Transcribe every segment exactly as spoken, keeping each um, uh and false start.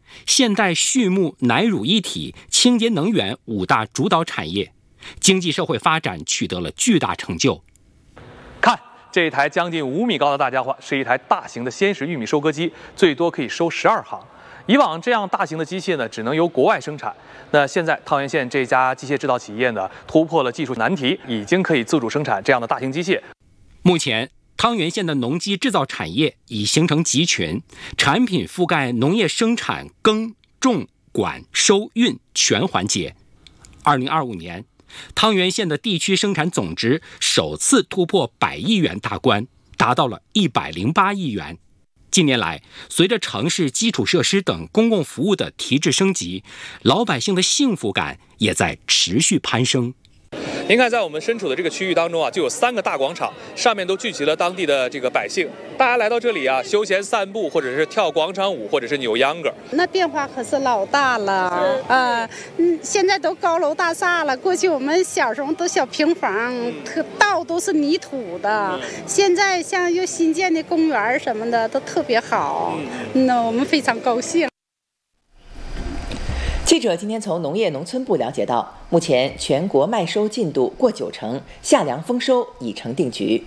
现代畜牧奶乳一体、清洁能源五大主导产业，经济社会发展取得了巨大成就。 看这一台将近五米高的大家伙，是一台大型的鲜食玉米收割机，最多可以收十二行。以往这样大型的机械呢，只能由国外生产。那现在汤原县这家机械制造企业呢，突破了技术难题，已经可以自主生产这样的大型机械。 目前，汤原县的农机制造产业已形成集群，产品覆盖农业生产、耕、种、管、收、运全环节。二零二五年，汤原县的地区生产总值首次突破百亿元大关，达到了一百零八亿元。近年来，随着城市基础设施等公共服务的提质升级，老百姓的幸福感也在持续攀升。 您看，在我们身处的这个区域当中啊，就有三个大广场，上面都聚集了当地的这个百姓。大家来到这里啊，休闲散步，或者是跳广场舞，或者是扭秧歌。 那变化可是老大了啊！嗯，现在都高楼大厦了。过去我们小时候都小平房，特道都是泥土的。现在像又新建的公园什么的都特别好，那我们非常高兴。 记者今天从农业农村部了解到，目前全国麦收进度过九成，夏粮丰收已成定局。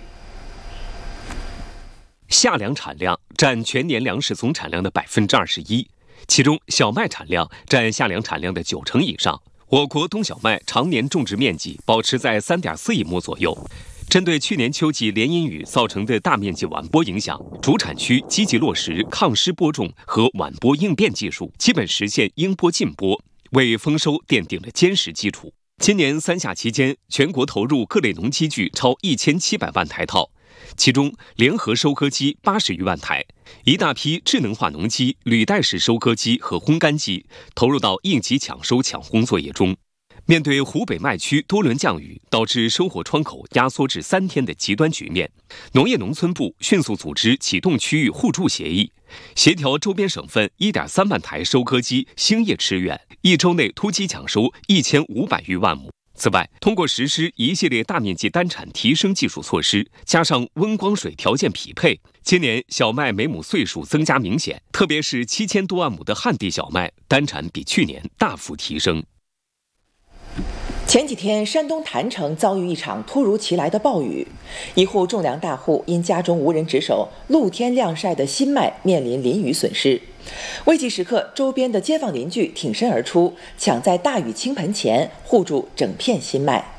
夏粮产量占全年粮食总产量的百分之二十一，其中小麦产量占夏粮产量的九成以上。我国冬小麦常年种植面积保持在三点四亿亩左右。针对去年秋季连阴雨造成的大面积晚播影响，主产区积极落实抗湿播种和晚播应变技术，基本实现应播尽播，为丰收奠定了坚实基础。今年三夏期间，全国投入各类农机具超一千七百万台套，其中联合收割机八十余万台，一大批智能化农机、履带式收割机和烘干机投入到应急抢收抢烘作业中。面对湖北麦区多轮降雨导致收获窗口压缩至三天的极端局面，农业农村部迅速组织启动区域互助协议，协调周边省份 一点三万台收割机兴业驰援，一周内突击抢收一千五百余万亩。此外，通过实施一系列大面积单产提升技术措施，加上温光水条件匹配，今年小麦每亩岁数增加明显，特别是七千多万亩的旱地小麦单产比去年大幅提升。 前几天，山东郯城遭遇一场突如其来的暴雨，一户种粮大户因家中无人值守，露天晾晒的新麦面临淋雨损失。危急时刻，周边的街坊邻居挺身而出，抢在大雨倾盆前护住整片新麦。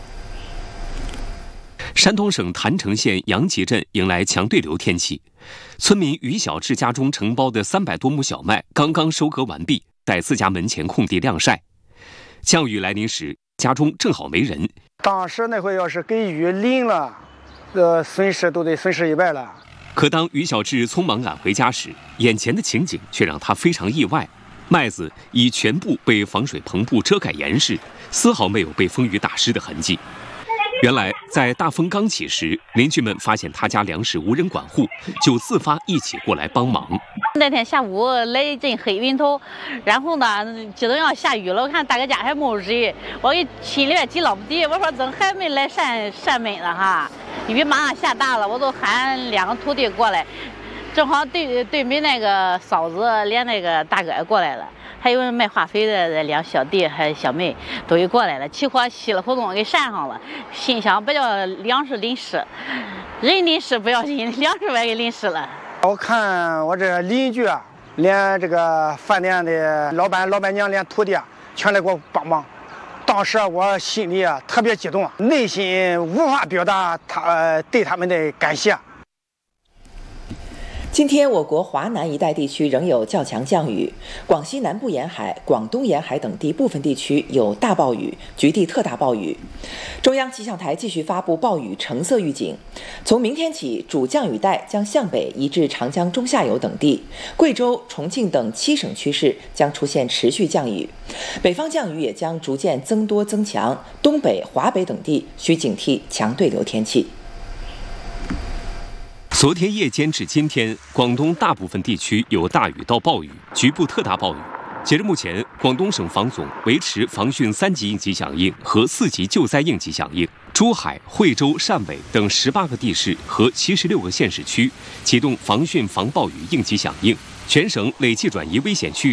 山东省郯城县杨集镇迎来强对流天气，村民于小志家中承包的三百多亩小麦刚刚收割完毕，在自家门前空地晾晒。降雨来临时，家中正好没人。 当时那会要是给雨淋了，呃，损失都得损失一半了。 可当于小志匆忙赶回家时，眼前的情景却让他非常意外：麦子已全部被防水篷布遮盖严实，丝毫没有被风雨打湿的痕迹。原来，在大风刚起时，邻居们发现他家粮食无人管护，就自发一起过来帮忙。 那天下午来一阵黑云头，然后呢，激动要下雨了，我看大哥家还没有人，我给心里面急老不地，我说怎么还没来扇扇门呢哈？因为马上下大了，我都喊两个徒弟过来，正好对对面那个嫂子连那个大哥也过来了。还有卖化肥的两小弟还有小妹都给过来了，起火熄了火供给扇上了。心想不叫粮食淋湿，人淋湿不要紧，粮食我也给淋湿了。 我看我这邻居啊，连这个饭店的老板、老板娘、连徒弟啊，全来给我帮忙。当时我心里啊特别激动，内心无法表达他、呃、对他们的感谢。 今天，我国华南一带地区仍有较强降雨，广西南部沿海、广东沿海等地部分地区有大暴雨，局地特大暴雨。中央气象台继续发布暴雨橙色预警，从明天起，主降雨带将向北移至长江中下游等地，贵州、重庆等七省区市将出现持续降雨，北方降雨也将逐渐增多增强，东北、华北等地需警惕强对流天气。 昨天夜间至今天，广东大部分地区有大雨到暴雨，局部特大暴雨。截至目前，广东省防总维持防汛三级应急响应和四级救灾应急响应。珠海、惠州、汕尾等十八个地市和七十六个县市区启动防汛防暴雨应急响应，全省累计转移危险区域